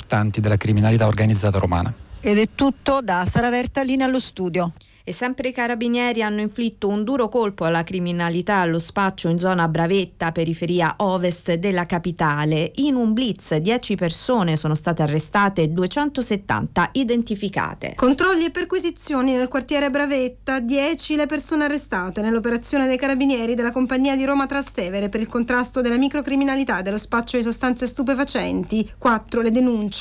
importanti della criminalità organizzata romana. Ed è tutto da Sara Vertalini allo studio. E sempre i carabinieri hanno inflitto un duro colpo alla criminalità allo spaccio in zona Bravetta, periferia ovest della capitale. In un blitz 10 persone sono state arrestate e 270 identificate. Controlli e perquisizioni nel quartiere Bravetta, 10 le persone arrestate nell'operazione dei carabinieri della compagnia di Roma Trastevere per il contrasto della microcriminalità e dello spaccio di sostanze stupefacenti, 4 le denunce.